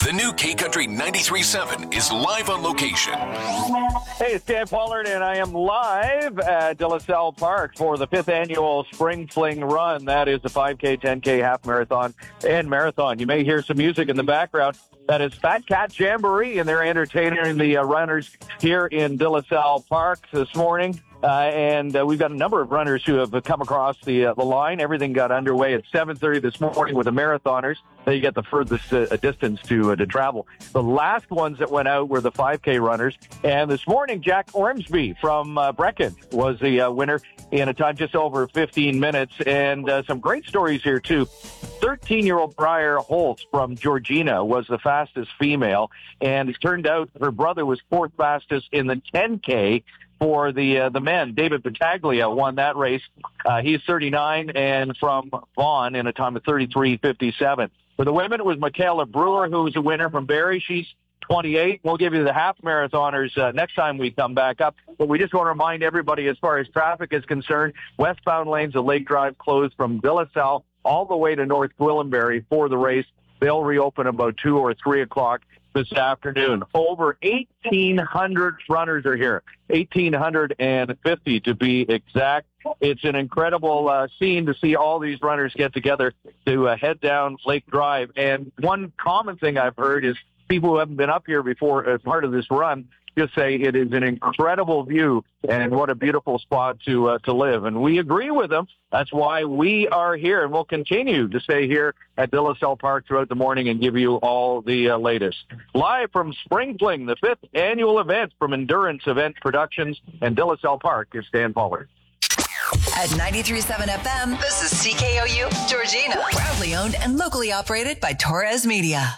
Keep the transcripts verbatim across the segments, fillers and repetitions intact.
The new K Country ninety-three point seven is live on location. Hey, it's Dan Pollard, and I am live at De La Salle Park for the fifth annual Spring Fling Run. That is the five K, ten K, half marathon, and marathon. You may hear some music in the background. That is Fat Cat Jamboree, and they're entertaining the uh, runners here in De La Salle Park this morning. Uh, and uh, we've got a number of runners who have come across the uh, the line. Everything got underway at seven thirty this morning with the marathoners. They get the furthest uh, distance to uh, to travel. The last ones that went out were the five K runners. And this morning, Jack Ormsby from uh, Brecken was the uh, winner in a time just over fifteen minutes. And uh, some great stories here, too. thirteen-year-old Briar Holtz from Georgina was the fastest female. And it turned out her brother was fourth fastest in the ten K. For the uh, the men. David Battaglia won that race. Uh, he's thirty-nine and from Vaughan in a time of thirty-three fifty-seven. For the women, it was Michaela Brewer who was the winner from Barrie. She's twenty-eight. We'll give you the half marathoners uh, next time we come back up. But we just want to remind everybody, as far as traffic is concerned, westbound lanes of Lake Drive closed from De La Salle all the way to North Gwillimbury for the race. They'll reopen about two or three o'clock this afternoon. Over eighteen hundred runners are here, eighteen fifty to be exact. It's an incredible uh, scene to see all these runners get together to uh, head down Lake Drive. And one common thing I've heard is people who haven't been up here before as part of this run just say it is an incredible view and what a beautiful spot to uh, to live. And we agree with them. That's why we are here, and we'll continue to stay here at De La Salle Park throughout the morning and give you all the uh, latest. Live from Spring Fling, the fifth annual event from Endurance Event Productions and De La Salle Park, is Dan Pollard. At ninety-three point seven F M, this is C K O U Georgina. Proudly owned and locally operated by Torres Media.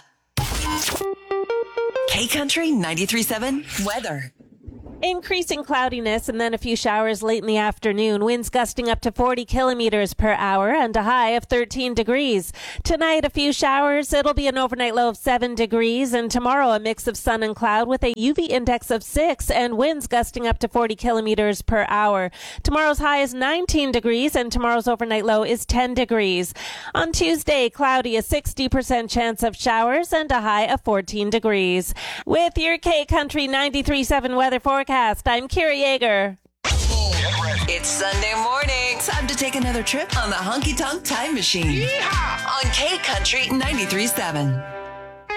K Country ninety-three point seven weather. Increasing cloudiness and then a few showers late in the afternoon. Winds gusting up to forty kilometers per hour and a high of thirteen degrees. Tonight, a few showers. It'll be an overnight low of seven degrees. And tomorrow, a mix of sun and cloud with a U V index of six and winds gusting up to forty kilometers per hour. Tomorrow's high is nineteen degrees and tomorrow's overnight low is ten degrees. On Tuesday, cloudy, a sixty percent chance of showers and a high of fourteen degrees. With your K Country ninety-three point seven weather forecast, I'm Kira Yeager. It's Sunday morning. Time to take another trip on the Honky Tonk Time Machine. Yeehaw! On K Country ninety-three point seven.